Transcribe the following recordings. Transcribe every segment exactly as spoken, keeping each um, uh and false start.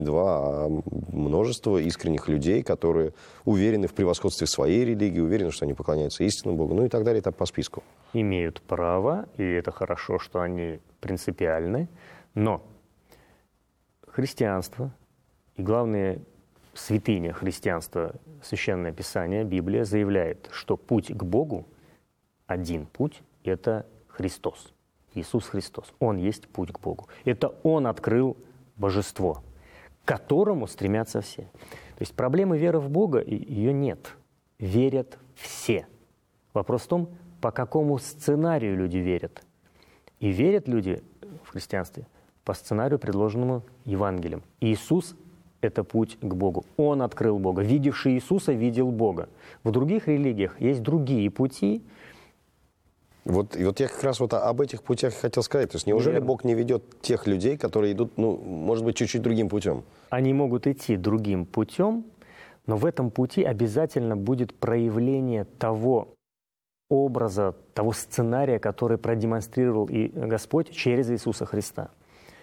Два, а множество искренних людей, которые уверены в превосходстве своей религии, уверены, что они поклоняются истинному Богу, ну и так далее, так по списку. Имеют право, и это хорошо, что они принципиальны, но христианство и, главное, святыня христианства, Священное Писание, Библия, заявляет, что путь к Богу, один путь, это Христос, Иисус Христос. Он есть путь к Богу. Это Он открыл божество, к которому стремятся все. То есть проблемы веры в Бога, ее нет. Верят все. Вопрос в том, по какому сценарию люди верят. И верят люди в христианстве по сценарию, предложенному Евангелием. Иисус – это путь к Богу. Он открыл Бога. Видевший Иисуса видел Бога. В других религиях есть другие пути. Вот, и вот я как раз вот об этих путях хотел сказать. То есть неужели Верно. Бог не ведет тех людей, которые идут, ну, может быть, чуть-чуть другим путем? Они могут идти другим путем, но в этом пути обязательно будет проявление того образа, того сценария, который продемонстрировал и Господь через Иисуса Христа.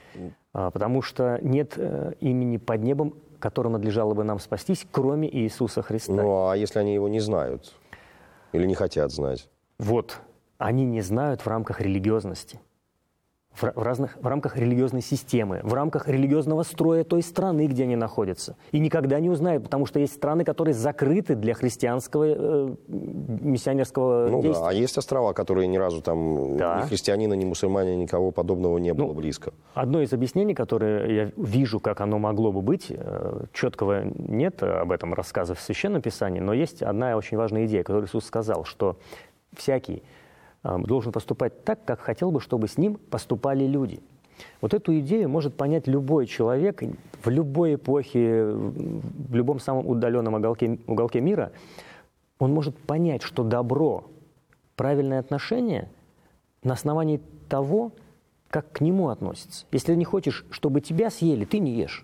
Потому что нет имени под небом, которым надлежало бы нам спастись, кроме Иисуса Христа. Ну, а если они его не знают или не хотят знать? Вот. Они не знают в рамках религиозности, в, разных, в рамках религиозной системы, в рамках религиозного строя той страны, где они находятся. И никогда не узнают, потому что есть страны, которые закрыты для христианского э, миссионерского ну, действия. Да. А есть острова, которые ни разу там да. ни христианина, ни мусульманина, никого подобного не было ну, близко. Одно из объяснений, которое я вижу, как оно могло бы быть, э, четкого нет об этом рассказа в Священном Писании, но есть одна очень важная идея, которую Иисус сказал, что всякий должен поступать так, как хотел бы, чтобы с ним поступали люди. Вот эту идею может понять любой человек в любой эпохе, в любом самом удаленном уголке, уголке мира. Он может понять, что добро, правильное отношение на основании того, как к нему относятся. Если ты не хочешь, чтобы тебя съели, ты не ешь.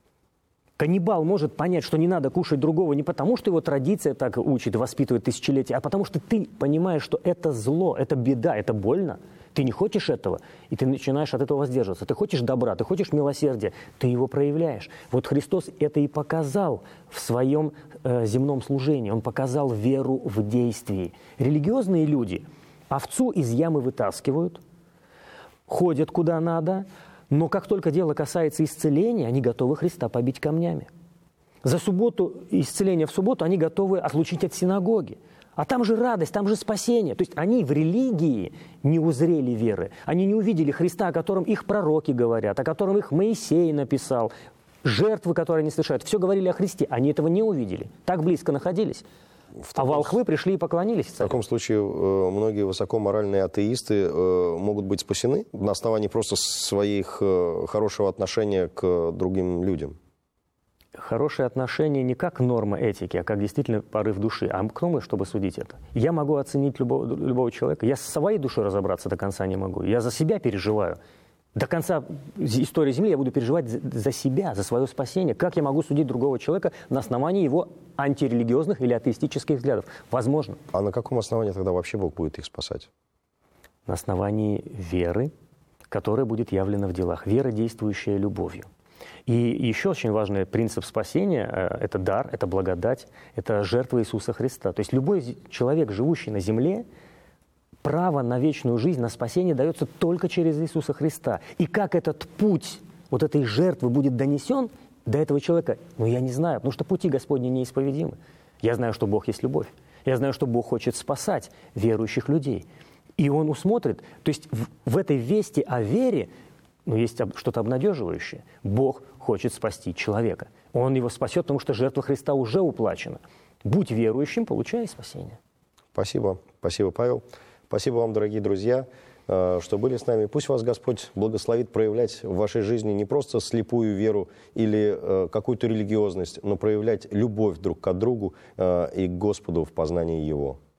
Каннибал может понять, что не надо кушать другого не потому, что его традиция так учит, воспитывает тысячелетия, а потому что ты понимаешь, что это зло, это беда, это больно. Ты не хочешь этого, и ты начинаешь от этого воздерживаться. Ты хочешь добра, ты хочешь милосердия, ты его проявляешь. Вот Христос это и показал в своем э, земном служении. Он показал веру в действии. Религиозные люди овцу из ямы вытаскивают, ходят куда надо, но как только дело касается исцеления, они готовы Христа побить камнями. За субботу, исцеление в субботу, они готовы отлучить от синагоги. А там же радость, там же спасение. То есть они в религии не узрели веры. Они не увидели Христа, о котором их пророки говорят, о котором их Моисей написал. Жертвы, которые они совершают. Все говорили о Христе. Они этого не увидели. Так близко находились. В таком, а волхвы пришли и поклонились царю. В таком случае многие высокоморальные атеисты могут быть спасены на основании просто своих хорошего отношения к другим людям. Хорошее отношение не как норма этики, а как действительно порыв души. А кто мы, чтобы судить это? Я могу оценить любого, любого человека. Я с своей душой разобраться до конца не могу. Я за себя переживаю. До конца истории Земли я буду переживать за себя, за свое спасение. Как я могу судить другого человека на основании его антирелигиозных или атеистических взглядов? Возможно. А на каком основании тогда вообще Бог будет их спасать? На основании веры, которая будет явлена в делах. Вера, действующая любовью. И еще очень важный принцип спасения – это дар, это благодать, это жертва Иисуса Христа. То есть любой человек, живущий на земле, право на вечную жизнь, на спасение дается только через Иисуса Христа. И как этот путь вот этой жертвы будет донесен до этого человека, ну я не знаю, потому что пути Господни неисповедимы. Я знаю, что Бог есть любовь. Я знаю, что Бог хочет спасать верующих людей. И Он усмотрит. То есть в, в этой вести о вере ну, есть что-то обнадеживающее. Бог хочет спасти человека. Он его спасет, потому что жертва Христа уже уплачена. Будь верующим, получай спасение. Спасибо. Спасибо, Павел. Спасибо вам, дорогие друзья, что были с нами. Пусть вас Господь благословит проявлять в вашей жизни не просто слепую веру или какую-то религиозность, но проявлять любовь друг к другу и к Господу в познании Его.